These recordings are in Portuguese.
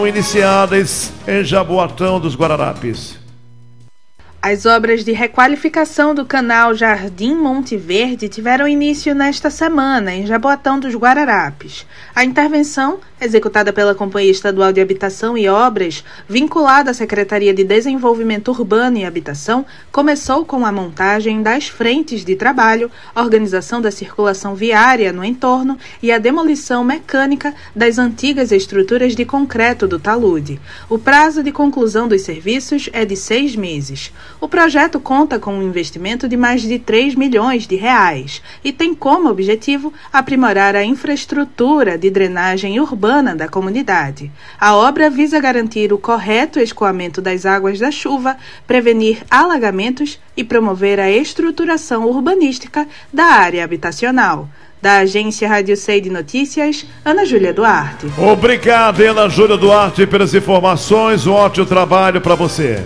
Iniciadas em Jaboatão dos Guararapes. As obras de requalificação do canal Jardim Monte Verde tiveram início nesta semana, em Jaboatão dos Guararapes. A intervenção, executada pela Companhia Estadual de Habitação e Obras, vinculada à Secretaria de Desenvolvimento Urbano e Habitação, começou com a montagem das frentes de trabalho, organização da circulação viária no entorno e a demolição mecânica das antigas estruturas de concreto do talude. O prazo de conclusão dos serviços é de 6 meses. O projeto conta com um investimento de mais de 3 milhões de reais e tem como objetivo aprimorar a infraestrutura de drenagem urbana da comunidade. A obra visa garantir o correto escoamento das águas da chuva, prevenir alagamentos e promover a estruturação urbanística da área habitacional. Da agência Rádio Sei de Notícias, Ana Júlia Duarte. Obrigado, Ana Júlia Duarte, pelas informações. Um ótimo trabalho para você.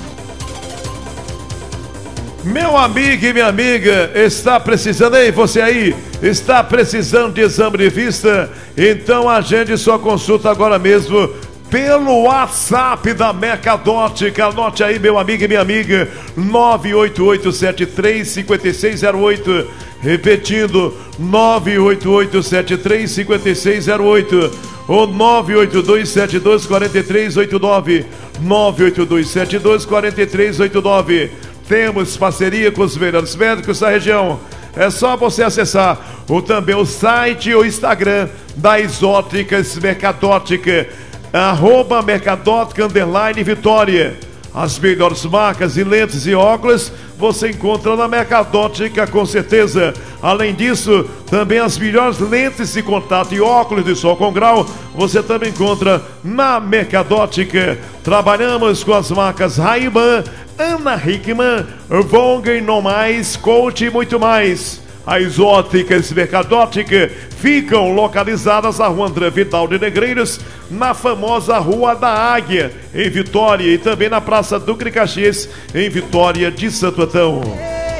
Meu amigo e minha amiga, está precisando, ei, você aí, está precisando de exame de vista? Então agende sua consulta agora mesmo pelo WhatsApp da Mercadótica. Anote aí, meu amigo e minha amiga, 988735608. Repetindo, 988735608 ou 982724389. 982724389. Temos parceria com os melhores médicos da região. É só você acessar também o site ou Instagram das Óticas Mercadótica, @Mercadótica _Vitória. As melhores marcas e lentes e óculos você encontra na Mercadótica, com certeza. Além disso, também as melhores lentes de contato e óculos de sol com grau você também encontra na Mercadótica. Trabalhamos com as marcas Ray-Ban, Ana Hickman, Vonger, No Mais, Coach e muito mais. As Óticas Mercadótica ficam localizadas na Rua André Vidal de Negreiros, na famosa Rua da Águia, em Vitória, e também na Praça Duque de Caxias, em Vitória de Santo Antão.